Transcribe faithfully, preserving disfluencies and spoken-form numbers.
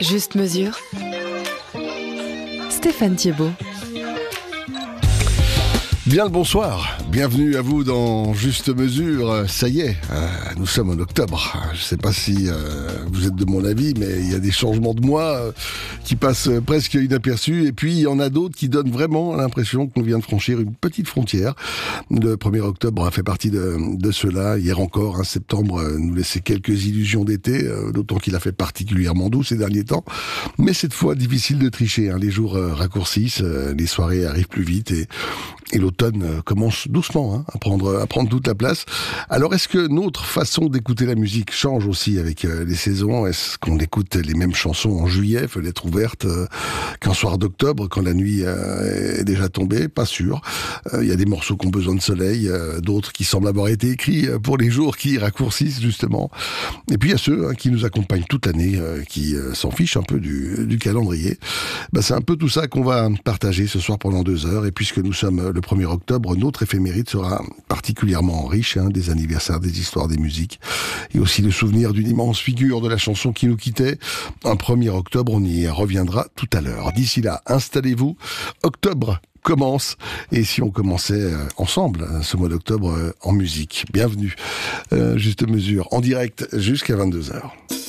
Juste mesure. Stéphane Thiebaud. Bien le bonsoir, bienvenue à vous dans Juste Mesure. Ça y est, euh, nous sommes en octobre. Je ne sais pas si euh, vous êtes de mon avis, mais il y a des changements de mois euh, qui passent presque inaperçus. Et puis il y en a d'autres qui donnent vraiment l'impression qu'on vient de franchir une petite frontière. Le premier octobre a fait partie de, de cela. Hier encore, un septembre euh, nous laissait quelques illusions d'été, euh, d'autant qu'il a fait particulièrement doux ces derniers temps. Mais cette fois, difficile de tricher. Hein. Les jours euh, raccourcissent, euh, les soirées arrivent plus vite et, et l'automne commence doucement hein, à prendre à prendre toute la place. Alors est-ce que notre façon d'écouter la musique change aussi avec euh, les saisons? Est-ce qu'on écoute les mêmes chansons en juillet, fenêtre ouverte, euh, qu'un soir d'octobre quand la nuit euh, est déjà tombée? Pas sûr. Il euh, y a des morceaux qui ont besoin de soleil, euh, d'autres qui semblent avoir été écrits pour les jours qui raccourcissent justement. Et puis il y a ceux hein, qui nous accompagnent toute l'année, euh, qui euh, s'en fichent un peu du, du calendrier. Bah, c'est un peu tout ça qu'on va partager ce soir pendant deux heures. Et puisque nous sommes le premier octobre, notre éphéméride sera particulièrement riche, hein, des anniversaires, des histoires, des musiques, et aussi le souvenir d'une immense figure de la chanson qui nous quittait. Un premier octobre, on y reviendra tout à l'heure. D'ici là, installez-vous, octobre commence, et si on commençait euh, ensemble hein, ce mois d'octobre euh, en musique. Bienvenue, euh, Juste Mesure, en direct jusqu'à vingt-deux heures.